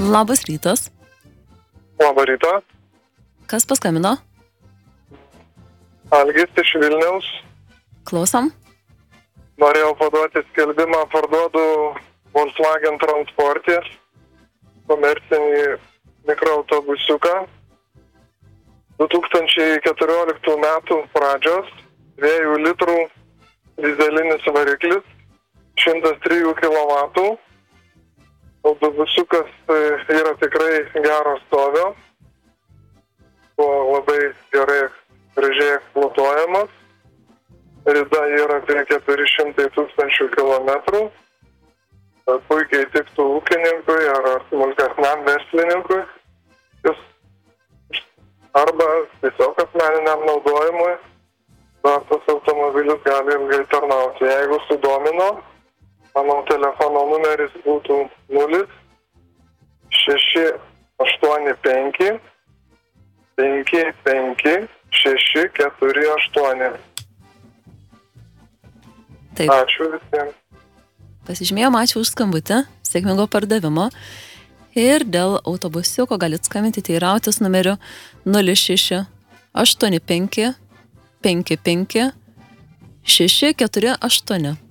Labas rytas. Labą rytą. Kas paskambino? Algis iš Vilniaus. Klausom. Norėjau paduoti skelbimą, parduodu Volkswagen Transportį, komercinį mikroautobusiuką. 2014 metų pradžios, 2 litrų dizelinis variklis, 103 kW. Autobusiukas yra tikrai gero stovio, buvo labai gerai, gražiai eksploatuojamas. Rida yra apie 400 000 kilometrų. Puikiai tiktų ūkininkui ar smulkesniam verslininkui. Arba tiesiog asmeniniam naudojimui. Tas automobilis gali ilgai tarnauti. Jeigu sudomino, mano telefono numeris būtų 0685 55 648. Taip. Ačiū visiems. Pasižymėjom, ačiū už skambutį, sėkmingo pardavimo. Ir dėl autobusiuko galit skambinti teirautis numeriu 06 85 55 648.